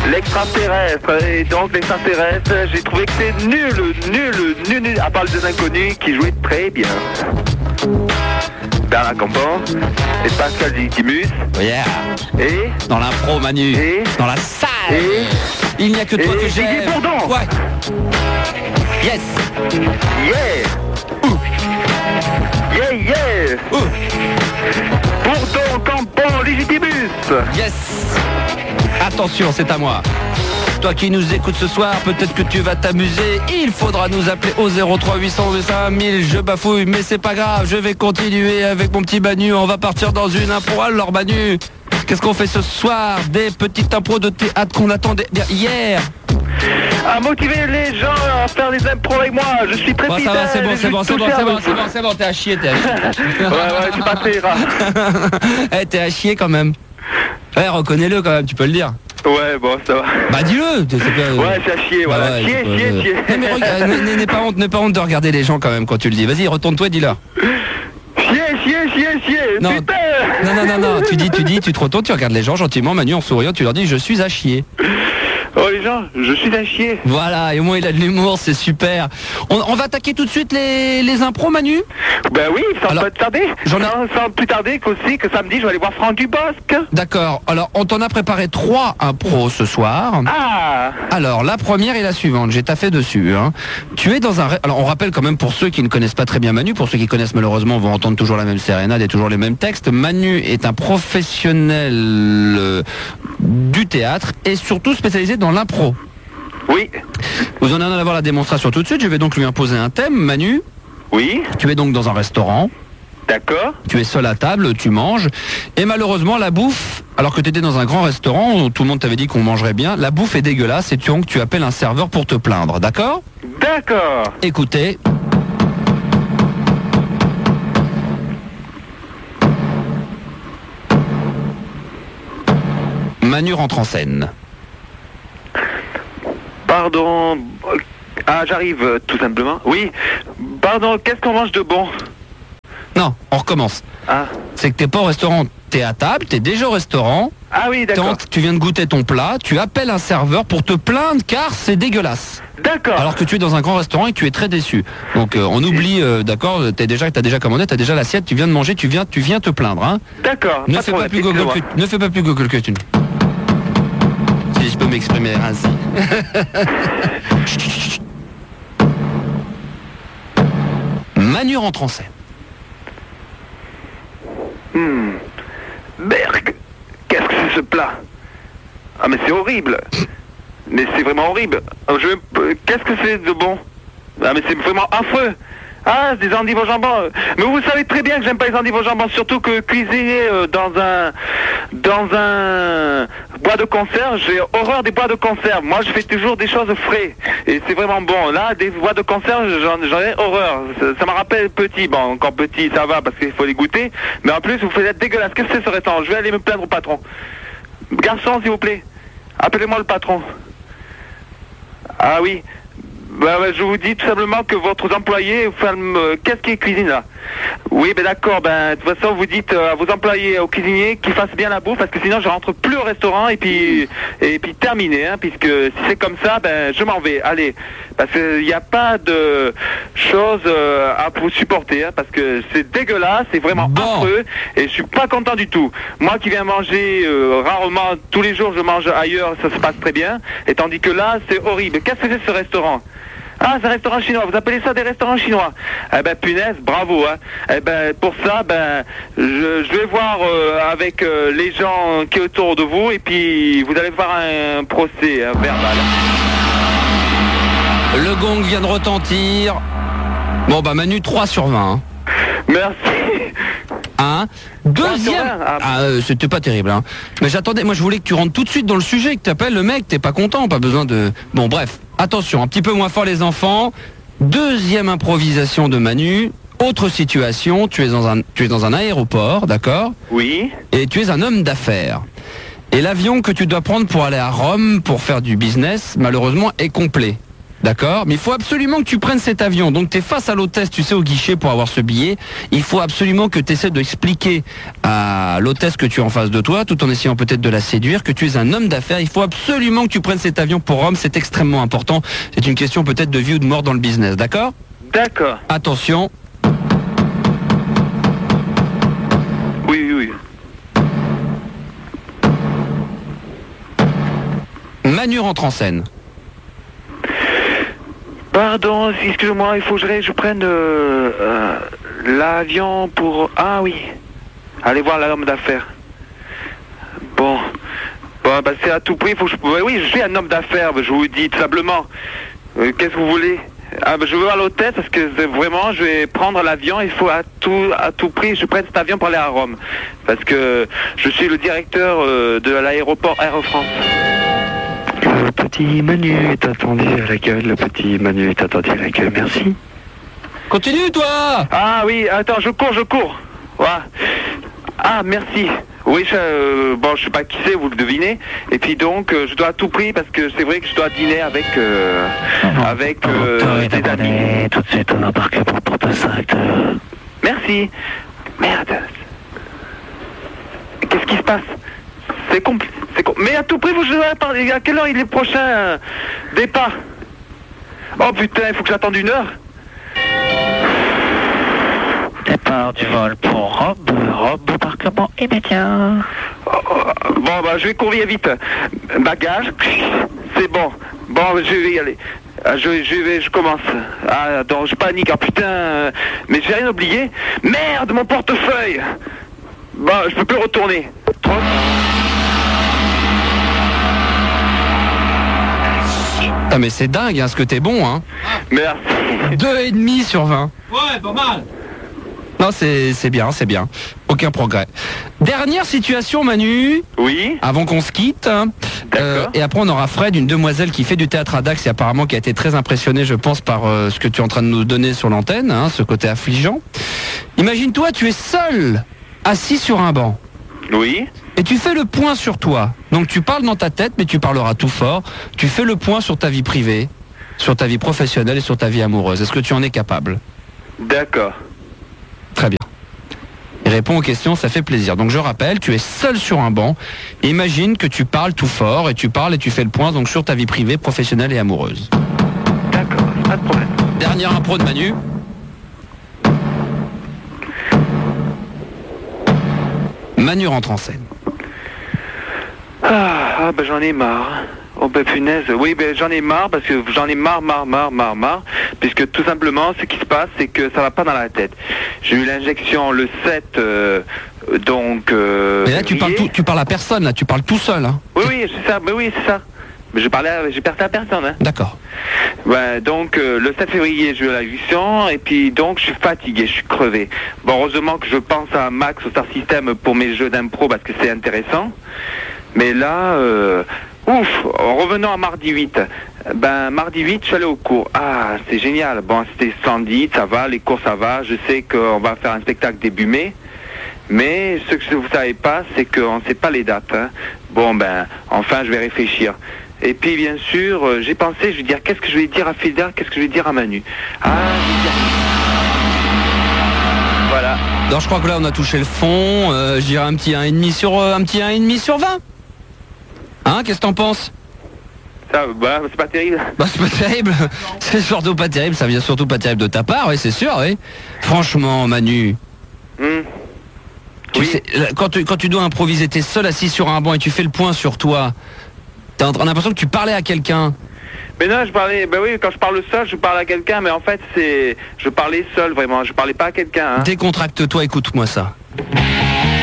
l'extraterrestre. Et donc l'extraterrestre, j'ai trouvé que c'est nul, à part les inconnus qui jouaient très bien. Bernard Campan et Pascal Legitimus. Yeah. Et dans l'impro, Manu. Et dans la salle. Et il n'y a que toi que j'aime. Didier Bourdon. Ouais. Yes. Yeah. Yeah, yeah. Bourdon, Campan, Legitimus. Yes. Attention, c'est à moi. Toi qui nous écoutes ce soir, peut-être que tu vas t'amuser. Il faudra nous appeler au 03 800 5000. Je bafouille, mais c'est pas grave. Je vais continuer avec mon petit Manu. On va partir dans une impro. Alors Manu, qu'est-ce qu'on fait ce soir? Des petites impros de théâtre qu'on attendait hier. À motiver les gens à faire des impros avec moi. Je suis très fidèle. Ça va, c'est bon. T'es à chier, ouais, je suis pas très rare. Eh, t'es à chier quand même. Ouais, reconnais-le quand même, tu peux le dire. Ouais, bon, ça va. Bah dis-le. Ouais, c'est à chier, voilà. Ouais, chier. Mais regarde, n'aie pas honte de regarder les gens quand même quand tu le dis. Vas-y, retourne-toi et dis-leur. Chier. Non. Putain. Non. Tu te retournes, tu regardes les gens gentiment, Manu, en souriant, tu leur dis je suis à chier. Oh les gens, je suis à chier. Voilà, et au moins il a de l'humour, c'est super. On va attaquer tout de suite les impros, Manu. Ben oui, sans pas tarder. Sans plus tarder que samedi, je vais aller voir Franck Dubosc. D'accord, alors on t'en a préparé 3 impros ce soir. Ah. Alors la première est la suivante, j'ai taffé dessus. Hein. Tu es dans un... Alors on rappelle quand même pour ceux qui ne connaissent pas très bien Manu, pour ceux qui connaissent malheureusement vont entendre toujours la même sérénade et toujours les mêmes textes. Manu est un professionnel du théâtre et surtout spécialisé dans l'impro. Oui. Vous en allez avoir la démonstration tout de suite, je vais donc lui imposer un thème, Manu. Oui. Tu es donc dans un restaurant. D'accord. Tu es seul à table, tu manges. Et malheureusement, la bouffe, alors que tu étais dans un grand restaurant où tout le monde t'avait dit qu'on mangerait bien, la bouffe est dégueulasse et donc tu appelles un serveur pour te plaindre, d'accord? D'accord. Écoutez. Manu rentre en scène. Pardon. Ah, j'arrive tout simplement. Oui. Pardon, qu'est-ce qu'on mange de bon? Non, on recommence. Ah. C'est que t'es pas au restaurant, t'es à table, t'es déjà au restaurant. Ah oui, d'accord. Tu viens de goûter ton plat, tu appelles un serveur pour te plaindre car c'est dégueulasse. D'accord. Alors que tu es dans un grand restaurant et que tu es très déçu. Donc on oublie, d'accord, t'as déjà commandé, t'as déjà l'assiette, tu viens de manger, tu viens te plaindre, hein. D'accord. Ne fais pas plus Google que tu. Si je peux m'exprimer ainsi. Manu rentre en scène. Berk, qu'est-ce que c'est ce plat? Ah mais c'est horrible. Mais c'est vraiment horrible. Qu'est-ce que c'est de bon? Ah mais c'est vraiment affreux. Ah, c'est des endives au jambon. Mais vous savez très bien que j'aime pas les endives au jambon, surtout que cuisiner dans un bois de conserve, j'ai horreur des bois de conserve. Moi, je fais toujours des choses frais. Et c'est vraiment bon. Là, des bois de conserve, j'en ai horreur. Ça me rappelle petit. Bon, encore petit, ça va, parce qu'il faut les goûter. Mais en plus, vous faites dégueulasse. Qu'est-ce que c'est ce restaurant? Je vais aller me plaindre au patron. Garçon, s'il vous plaît. Appelez-moi le patron. Ah oui. Bah, je vous dis tout simplement que votre employé, qu'est-ce qui est cuisine là? Oui, ben d'accord, de toute façon vous dites à vos employés, aux cuisiniers, qu'ils fassent bien la bouffe, parce que sinon je rentre plus au restaurant et puis terminé, hein, puisque si c'est comme ça, je m'en vais, allez, parce qu'il n'y a pas de choses à vous supporter, hein, parce que c'est dégueulasse, c'est vraiment affreux, et je suis pas content du tout. Moi qui viens manger rarement, tous les jours je mange ailleurs, ça se passe très bien, et tandis que là c'est horrible. Qu'est-ce que c'est ce restaurant? Ah, c'est un restaurant chinois. Vous appelez ça des restaurants chinois? Eh ben, punaise, bravo, hein. Eh ben, pour ça, je vais voir avec les gens qui sont autour de vous, et puis vous allez faire un procès verbal. Le gong vient de retentir. Bon, Manu, 3 sur 20. Hein. Merci. Hein? Deuxième. C'était pas terrible, hein. Mais j'attendais, moi je voulais que tu rentres tout de suite dans le sujet, que tu appelles le mec, t'es pas content, pas besoin de... Bon, bref. Attention, un petit peu moins fort les enfants. Deuxième improvisation de Manu. Autre situation, tu es dans un aéroport, d'accord? Oui. Et tu es un homme d'affaires. Et l'avion que tu dois prendre pour aller à Rome pour faire du business, malheureusement, est complet. D'accord, mais il faut absolument que tu prennes cet avion. Donc tu es face à l'hôtesse, tu sais, au guichet pour avoir ce billet. Il faut absolument que tu essaies d'expliquer à l'hôtesse que tu es en face de toi, tout en essayant peut-être de la séduire, que tu es un homme d'affaires. Il faut absolument que tu prennes cet avion pour Rome, c'est extrêmement important. C'est une question peut-être de vie ou de mort dans le business, d'accord? D'accord. Attention. Oui, oui, oui. Manu rentre en scène. Pardon, excuse-moi, il faut que je prenne l'avion pour... Ah oui, aller voir l'homme d'affaires. Bon, bah, c'est à tout prix, oui, je suis un homme d'affaires, je vous dis tout simplement. Qu'est-ce que vous voulez? Je veux à l'hôtel parce que vraiment, je vais prendre l'avion, il faut à tout prix, je prenne cet avion pour aller à Rome. Parce que je suis le directeur de l'aéroport Air France. Le petit Manu est attendu à l'accueil, le petit Manu est attendu à l'accueil, merci. Continue, toi! Ah oui, attends, je cours. Voilà. Ah, merci. Oui, je sais pas qui c'est, vous le devinez. Et puis donc, je dois à tout prix parce que c'est vrai que je dois dîner avec des amis. Tout de suite, on embarque pour Porte-Sac. Merci. Merde. Qu'est-ce qui se passe? C'est compliqué. Mais à tout prix, vous devez parler. À quelle heure il est le prochain départ? Oh putain, il faut que j'attende 1 heure. Départ du vol pour Rome, embarquement immédiat. Bon, bah, je vais courir vite. Bagage, c'est bon. Bon, je vais y aller. Je commence. Ah, donc je panique. Ah putain, mais j'ai rien oublié. Merde, mon portefeuille. Bon, je peux plus retourner. Ah mais c'est dingue, hein, ce que t'es bon, hein. Merci. 2,5 sur 20. Ouais, pas mal. Non, c'est bien, c'est bien. Aucun progrès. Dernière situation, Manu. Oui. Avant qu'on se quitte. D'accord. Et après, on aura Fred, une demoiselle qui fait du théâtre à Dax et apparemment qui a été très impressionnée, je pense, par ce que tu es en train de nous donner sur l'antenne, hein, ce côté affligeant. Imagine-toi, tu es seul, assis sur un banc. Oui. Et tu fais le point sur toi. Donc tu parles dans ta tête, mais tu parleras tout fort. Tu fais le point sur ta vie privée, sur ta vie professionnelle et sur ta vie amoureuse. Est-ce que tu en es capable? D'accord. Très bien. Et réponds aux questions, ça fait plaisir. Donc je rappelle, tu es seul sur un banc. Et imagine que tu parles tout fort et tu parles et tu fais le point donc sur ta vie privée, professionnelle et amoureuse. D'accord, pas de problème. Dernière impro de Manu. Manu rentre en scène. Ah, ben j'en ai marre. Oh ben punaise, oui ben j'en ai marre parce que j'en ai marre, puisque tout simplement ce qui se passe c'est que ça va pas dans la tête. J'ai eu l'injection le 7, donc... Mais là tu parles à personne, là tu parles tout seul. Hein. Oui, c'est ça, mais oui c'est ça. Mais j'ai parlé à personne. Hein. D'accord. Ouais, donc le 7 février j'ai eu l'injection et puis donc je suis fatigué, je suis crevé. Bon heureusement que je pense à Max au Star System pour mes jeux d'impro parce que c'est intéressant. Mais là... revenons à mardi 8. Ben, mardi 8, je suis allé au cours. Ah, c'est génial. Bon, c'était 110, ça va, les cours, ça va. Je sais qu'on va faire un spectacle début mai. Mais ce que vous savez pas, c'est qu'on ne sait pas les dates. Hein. Bon, ben, enfin, je vais réfléchir. Et puis, bien sûr, j'ai pensé, je vais dire, qu'est-ce que je vais dire à Fidel, qu'est-ce que je vais dire à Manu? Ah, je vais dire... Voilà. Alors, je crois que là, on a touché le fond. Je dirais un petit 1,5 sur 20. Hein, qu'est-ce que t'en penses? Ça, bah, c'est pas terrible. Bah, c'est pas terrible. C'est surtout pas terrible. Ça vient surtout pas terrible de ta part, oui, c'est sûr, oui. Franchement, Manu. Tu sais, quand tu dois improviser, t'es seul assis sur un banc et tu fais le point sur toi. T'as l'impression que tu parlais à quelqu'un. Mais non, quand je parle seul, je parle à quelqu'un, mais en fait, je parlais seul, vraiment. Je parlais pas à quelqu'un. Hein. Décontracte-toi, écoute-moi ça.